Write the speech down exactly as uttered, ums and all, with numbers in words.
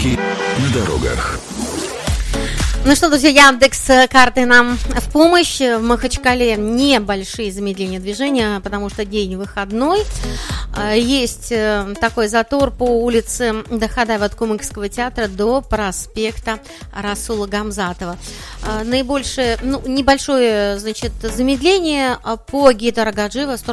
Пробки на дорогах. Ну что, друзья, Яндекс карты нам в помощь. В Махачкале небольшие замедления движения, потому что день выходной. Есть такой затор по улице Дахадаева от Кумыкского театра до проспекта Расула Гамзатова. Наибольшее, ну, небольшое, значит, замедление по Гейдара Гаджиева